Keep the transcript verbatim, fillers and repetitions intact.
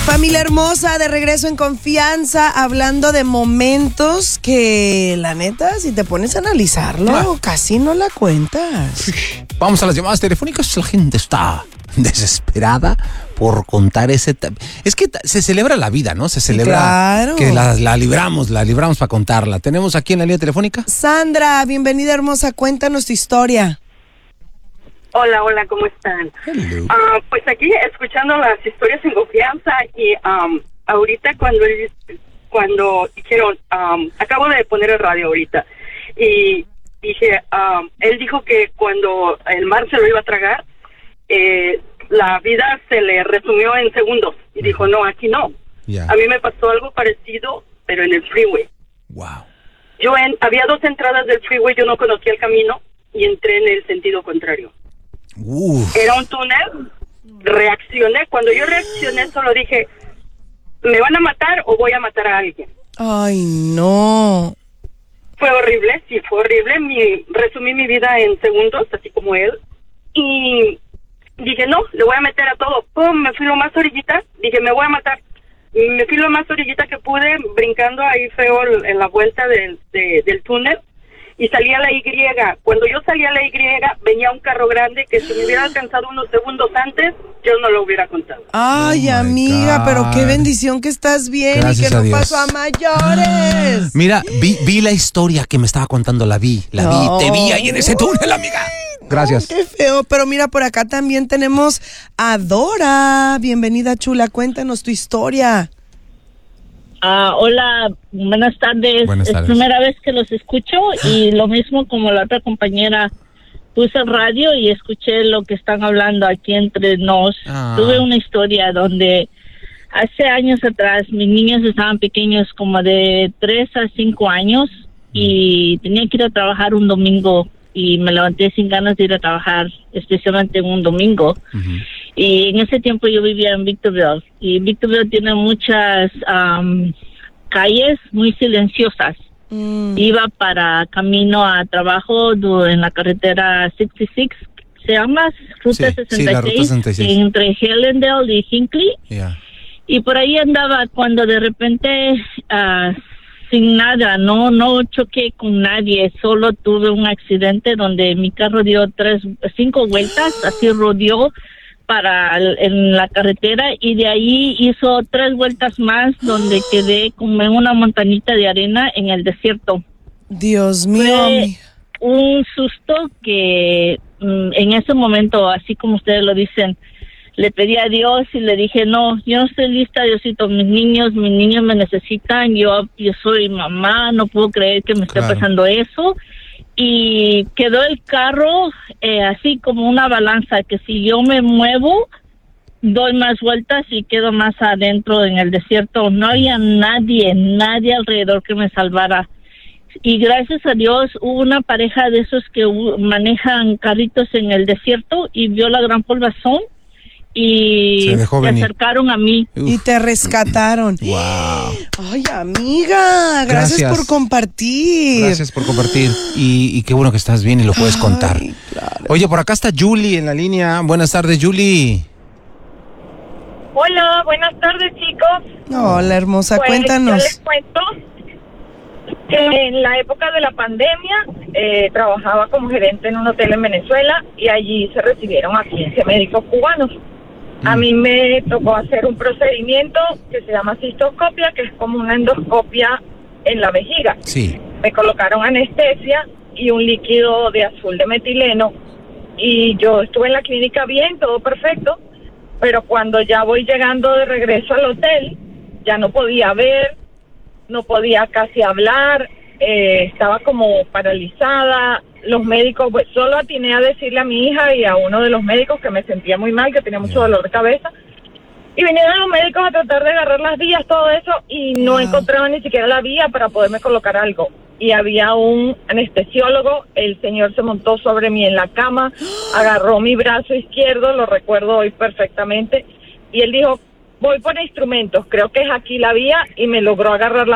Familia hermosa, de regreso en confianza, hablando de momentos que, la neta, si te pones a analizarlo, ah. casi no la cuentas. Vamos a las llamadas telefónicas. La gente está desesperada por contar ese... Ta- es que se celebra la vida, ¿no? Se celebra claro. que la, la libramos, la libramos para contarla. ¿Tenemos aquí en la línea telefónica? Sandra, bienvenida hermosa, cuéntanos tu historia. Hola, hola, ¿cómo están? Uh, pues aquí escuchando las historias en confianza y um, ahorita cuando cuando dijeron, um, acabo de poner el radio ahorita y dije, um, él dijo que cuando el mar se lo iba a tragar, eh, la vida se le resumió en segundos y dijo, no, aquí no. Yeah. A mí me pasó algo parecido, pero en el freeway. Wow. Yo en, había dos entradas del freeway, yo no conocía el camino y entré en el sentido contrario. Uf. Era un túnel, reaccioné, cuando yo reaccioné solo dije, ¿me van a matar o voy a matar a alguien? Ay, no. Fue horrible, sí, fue horrible, mi, resumí mi vida en segundos, así como él, y dije, no, le voy a meter a todo, pum, me fui lo más orillita, dije, me voy a matar, me fui lo más orillita que pude, brincando ahí feo en la vuelta del, de, del túnel, y salí a la Y. Cuando yo salí a la Y, venía un carro grande que si me hubiera alcanzado unos segundos antes, yo no lo hubiera contado. Ay, oh amiga, God. Pero qué bendición que estás bien. Gracias y que no Dios. Pasó a mayores. Mira, vi, vi la historia que me estaba contando, la vi, la no. vi, te vi ahí en ese túnel, amiga. Gracias. Qué feo, pero mira, por acá también tenemos a Dora. Bienvenida, chula, cuéntanos tu historia. Uh, hola, buenas tardes. Buenas tardes. Es primera vez que los escucho y lo mismo como la otra compañera, puse el radio y escuché lo que están hablando aquí entre nos. Ah. Tuve una historia donde hace años atrás mis niños estaban pequeños, como de tres a cinco años, y tenía que ir a trabajar un domingo y me levanté sin ganas de ir a trabajar, especialmente en un domingo. Uh-huh. Y en ese tiempo yo vivía en Victorville, y Victorville tiene muchas um, calles muy silenciosas. Mm. Iba para camino a trabajo en la carretera sesenta y seis, se llama Ruta, sí, sesenta y seis, sí, la Ruta sesenta y seis, entre Hellendale y Hinckley. Yeah. Y por ahí andaba cuando de repente, uh, sin nada, no no choqué con nadie, solo tuve un accidente donde mi carro dio tres, cinco vueltas, así rodeó para el, en la carretera y de ahí hizo tres vueltas más donde quedé como en una montañita de arena en el desierto. Dios mío. Fue un susto que mm, en ese momento, así como ustedes lo dicen, le pedí a Dios y le dije, no, yo no estoy lista, Diosito, mis niños, mis niños me necesitan, yo, yo soy mamá, no puedo creer que me claro. esté pasando eso. Y quedó el carro eh, así como una balanza, que si yo me muevo, doy más vueltas y quedo más adentro en el desierto. No había nadie, nadie alrededor que me salvara. Y gracias a Dios hubo una pareja de esos que uh, manejan carritos en el desierto y vio la gran polvazón y se, se acercaron a mí. Uf. Y te rescataron. Wow. Ay, amiga, gracias, gracias por compartir. Gracias por compartir. Y, y qué bueno que estás bien y lo puedes Ay, contar. Claro. Oye, por acá está Julie en la línea. Buenas tardes, Julie. Hola, buenas tardes, chicos. Hola, hermosa, pues, cuéntanos. Yo les cuento que en la época de la pandemia eh, trabajaba como gerente en un hotel en Venezuela y allí se recibieron a quince médicos cubanos. A mí me tocó hacer un procedimiento que se llama cistoscopia, que es como una endoscopia en la vejiga. Sí. Me colocaron anestesia y un líquido de azul de metileno y yo estuve en la clínica bien, todo perfecto, pero cuando ya voy llegando de regreso al hotel, ya no podía ver, no podía casi hablar, eh, estaba como paralizada. Los médicos, pues, solo atiné a decirle a mi hija y a uno de los médicos que me sentía muy mal, que tenía mucho dolor de cabeza, y vinieron los médicos a tratar de agarrar las vías, todo eso, y no wow. encontraban ni siquiera la vía para poderme colocar algo. Y había un anestesiólogo, el señor se montó sobre mí en la cama, agarró mi brazo izquierdo, lo recuerdo hoy perfectamente, y él dijo, voy por instrumentos, creo que es aquí la vía, y me logró agarrar la